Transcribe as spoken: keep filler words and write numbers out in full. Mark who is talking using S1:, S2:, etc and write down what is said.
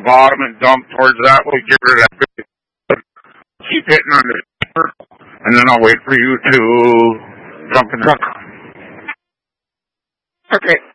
S1: the bottom and dump towards that way. Get rid of that. Keep hitting on the zipper, and then I'll wait for you to dump the truck.
S2: Okay.